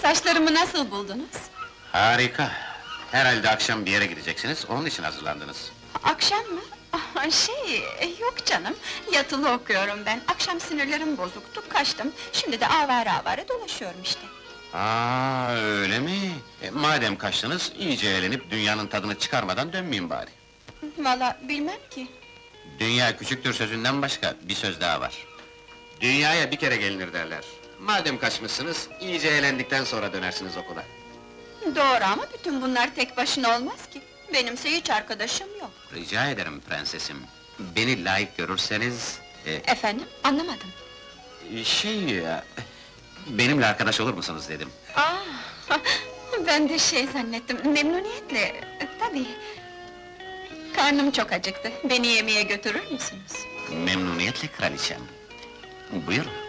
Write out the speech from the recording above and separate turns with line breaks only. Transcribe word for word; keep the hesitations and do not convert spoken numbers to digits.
Saçlarımı nasıl buldunuz?
Harika! Herhalde akşam bir yere gideceksiniz, onun için hazırlandınız.
Akşam mı? Ah, Şey, yok canım, yatılı okuyorum ben. Akşam sinirlerim bozuktu, kaçtım. Şimdi de avare avare dolaşıyorum işte.
Aa, öyle mi? E, madem kaçtınız, iyice eğlenip dünyanın tadını çıkarmadan dönmeyin bari.
Valla bilmem ki.
Dünya küçüktür sözünden başka bir söz daha var. Dünyaya bir kere gelinir derler. Madem kaçmışsınız, iyice eğlendikten sonra dönersiniz okula.
Doğru ama bütün bunlar tek başına olmaz ki. Benimse hiç arkadaşım yok.
Rica ederim prensesim. Beni layık görürseniz... e,
Efendim, anlamadım.
şey ya... Benimle arkadaş olur musunuz dedim.
Aa, ben de şey zannettim, memnuniyetle, e, tabii. Karnım çok acıktı, beni yemeğe götürür müsünüz?
Memnuniyetle kraliçem. Buyurun.